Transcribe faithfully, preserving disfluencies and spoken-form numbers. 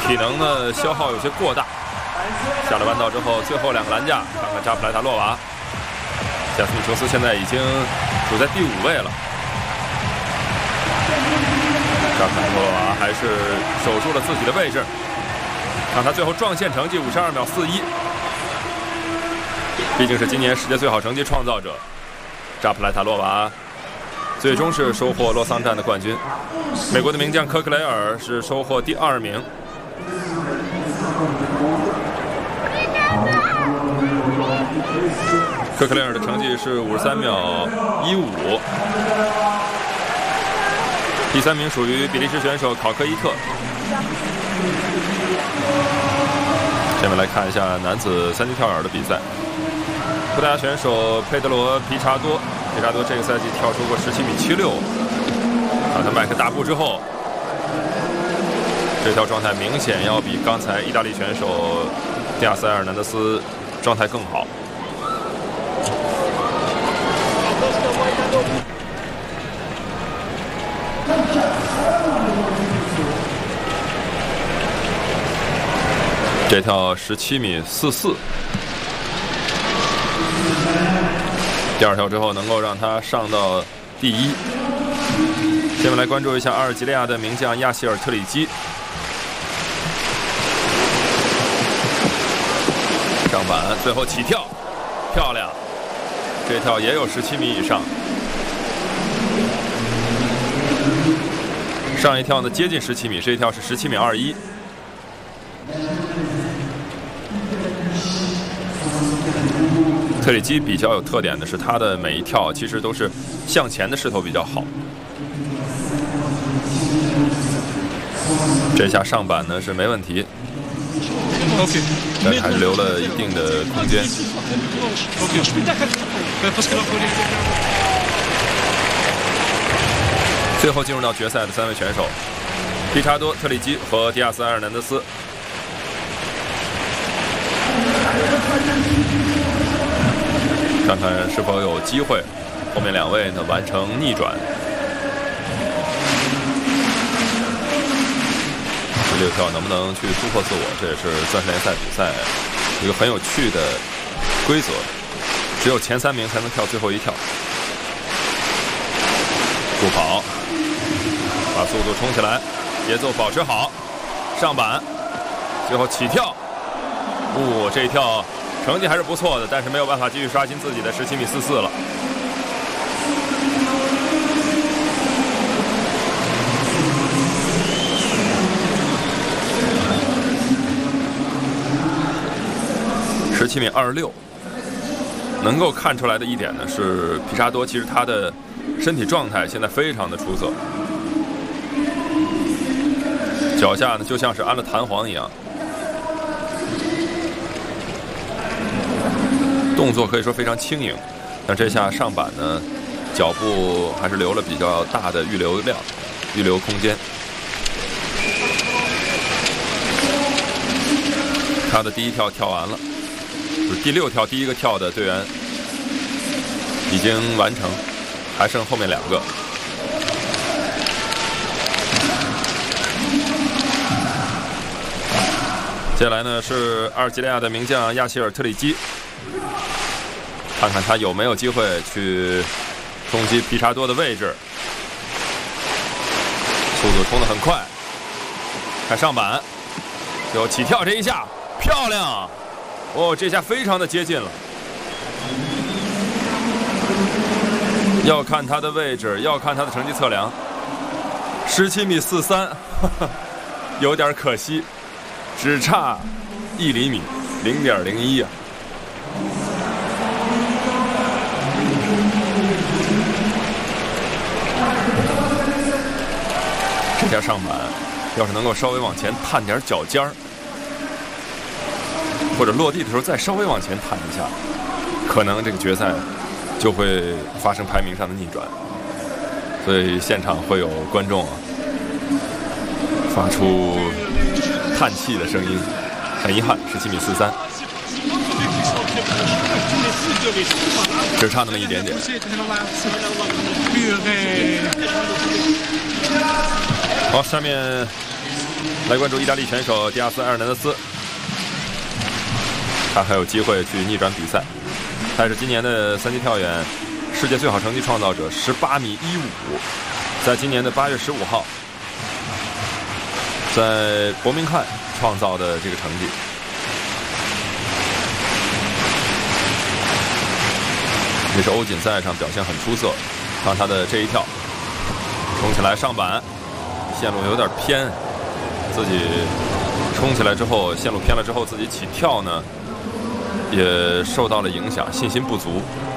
体能的消耗有些过大。下了弯道之后，最后两个栏架，看看扎普莱塔洛娃。加斯米琼斯现在已经处在第五位了。扎普莱塔洛娃还是守住了自己的位置。看他最后撞线成绩五十二秒四一，毕竟是今年世界最好成绩创造者。扎普莱塔洛娃最终是收获洛桑站的冠军。美国的名将科克雷尔是收获第二名。科克雷尔的成绩是五十三秒一五，第三名属于比利时选手考克伊特。下面来看一下男子三级跳远的比赛。葡萄牙选手佩德罗·皮查多，皮查多这个赛季跳出过十七米七六，看他迈开大步之后，这条状态明显要比刚才意大利选手迪亚斯·埃尔南德斯状态更好。这跳十七米四四，第二跳之后能够让他上到第一。下面来关注一下阿尔及利亚的名将亚希尔特里基，上板最后起跳，漂亮，这跳也有十七米以上。上一跳呢接近十七米，这一跳是十七米二一。特里基比较有特点的是，他的每一跳其实都是向前的势头比较好。这下上板呢是没问题，但是还是留了一定的空间。最后进入到决赛的三位选手：皮查多、特里基和迪亚斯·埃尔南德斯。看看是否有机会，后面两位呢完成逆转。第六跳能不能去突破自我，这也是钻石联赛比赛一个很有趣的规则，只有前三名才能跳最后一跳。助跑，把速度冲起来，节奏保持好，上板，最后起跳。哦，这一跳成绩还是不错的，但是没有办法继续刷新自己的十七米四四了。十七米二六，能够看出来的一点呢是皮查多，其实他的身体状态现在非常的出色，脚下呢就像是安了弹簧一样。动作可以说非常轻盈，但这下上板呢，脚步还是留了比较大的预留量、预留空间。他的第一跳跳完了，就是第六跳第一个跳的队员已经完成，还剩后面两个。接下来呢是阿尔及利亚的名将亚希尔特里基。看看他有没有机会去冲击皮查多的位置，速度冲得很快，看上板，最后起跳这一下漂亮，哦，这下非常的接近了。要看他的位置，要看他的成绩测量，十七米四三，有点可惜，只差一厘米，零点零一啊。这下上板，要是能够稍微往前探点脚尖儿，或者落地的时候再稍微往前探一下，可能这个决赛就会发生排名上的逆转。所以现场会有观众啊发出叹气的声音，很遗憾，十七米四三，只差那么一点点。好，下面来关注意大利选手迪亚斯·埃尔南德斯，他还有机会去逆转比赛。他是今年的三级跳远世界最好成绩创造者，十八米一五，在今年的八月十五号，在伯明翰创造的这个成绩。也是欧锦赛上表现很出色。看他的这一跳，冲起来上板，线路有点偏，自己冲起来之后，线路偏了之后，自己起跳呢也受到了影响，信心不足。